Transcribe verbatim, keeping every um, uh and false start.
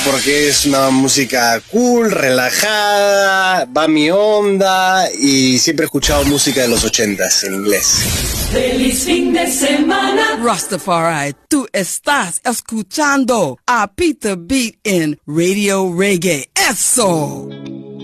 porque es una música cool, relajada, va a mi onda y siempre he escuchado música de los ochentas en inglés. Feliz fin de semana. Rastafari, tú estás escuchando a Peter Beat en Radio Reggae. Eso.